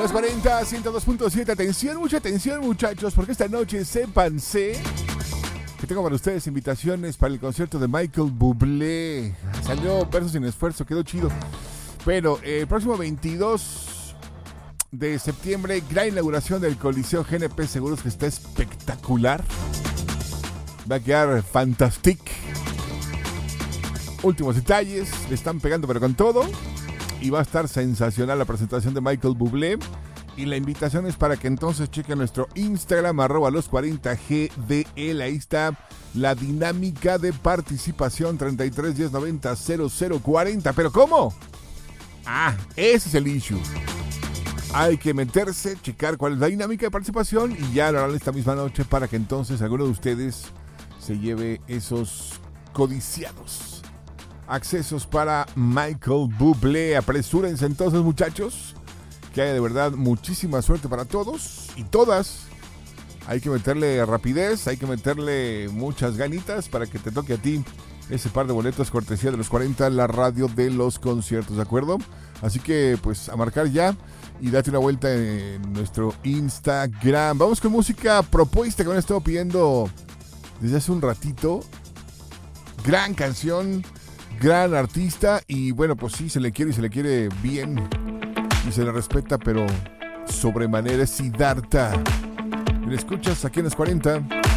Los 40, 102.7. Atención, mucha atención, muchachos, porque esta noche sépanse que tengo para ustedes invitaciones para el concierto de Michael Bublé. Salió Verso Sin Esfuerzo, quedó chido. Pero el próximo 22 de septiembre, gran inauguración del Coliseo GNP Seguros, que está espectacular. Va a quedar fantastic. Últimos detalles, le están pegando pero con todo. Y va a estar sensacional la presentación de Michael Bublé. Y la invitación es para que entonces chequen nuestro Instagram, @los40gdl. Ahí está la dinámica de participación, 33 10 90 00 40. ¿Pero cómo? Ese es el issue. Hay que meterse, checar cuál es la dinámica de participación y ya lo harán esta misma noche para que entonces alguno de ustedes se lleve esos codiciados accesos para Michael Bublé. Apresúrense entonces, muchachos, que haya de verdad muchísima suerte para todos y todas. Hay que meterle rapidez, hay que meterle muchas ganitas para que te toque a ti ese par de boletos cortesía de los 40, la radio de los conciertos, ¿de acuerdo? Así que pues a marcar ya y date una vuelta en nuestro Instagram. Vamos con música propuesta que me han estado pidiendo desde hace un ratito. Gran canción, gran artista y bueno, pues sí, se le quiere y se le quiere bien y se le respeta, pero sobremanera. Es Siddhartha. ¿Me escuchas aquí en los 40?